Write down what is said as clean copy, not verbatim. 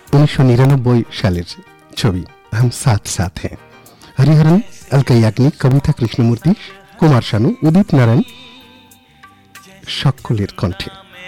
1999 সালের ছবি हम साथ साथ हैं। हरिहरन, अलका याग्निक, कविता कृष्णमूर्ति, कुमार शानू, उदित नारायण সকলের কণ্ঠে।